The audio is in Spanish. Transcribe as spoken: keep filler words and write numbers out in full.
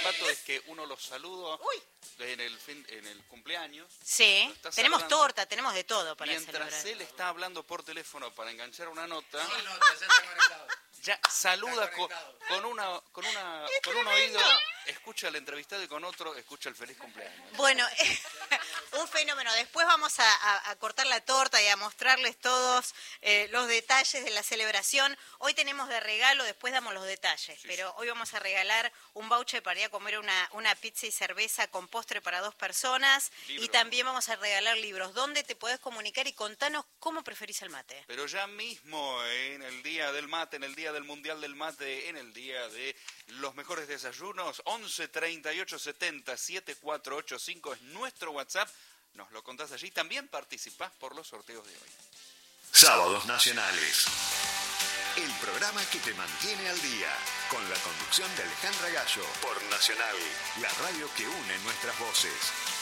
Pato, es que uno los saluda Uy. en el fin, en el cumpleaños. Sí, tenemos torta, tenemos de todo para mientras celebrar. él está hablando por teléfono para enganchar una nota, Sí, nota, ya está conectado. ya saluda con, con una con una Es con un tremendo. oído, escucha al entrevistado y con otro escucha el feliz cumpleaños. Bueno, un fenómeno. Después vamos a, a, a cortar la torta y a mostrarles todos eh, los detalles de la celebración. Hoy tenemos de regalo, después damos los detalles, Sí, pero sí. hoy vamos a regalar un voucher para ir a comer una, una pizza y cerveza con postre para dos personas. Libro. Y también vamos a regalar libros. ¿Dónde te podés comunicar? Y contanos cómo preferís el mate. Pero ya mismo, en el día del mate, en el día del Mundial del Mate, en el día de los mejores desayunos, once treinta y ocho setenta setenta y cuatro ochenta y cinco es nuestro WhatsApp. Nos lo contás allí. También participás por los sorteos de hoy. Sábados Nacionales. El programa que te mantiene al día. Con la conducción de Alejandra Gallo. Por Nacional, la radio que une nuestras voces.